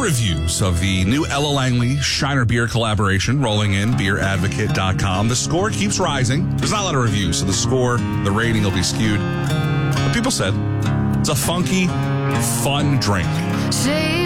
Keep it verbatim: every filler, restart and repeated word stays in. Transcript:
reviews of the new Ella Langley Shiner Beer collaboration rolling in, beer advocate dot com. The score keeps rising. There's not a lot of reviews, so the score, the rating will be skewed. But people said it's a funky, fun drink.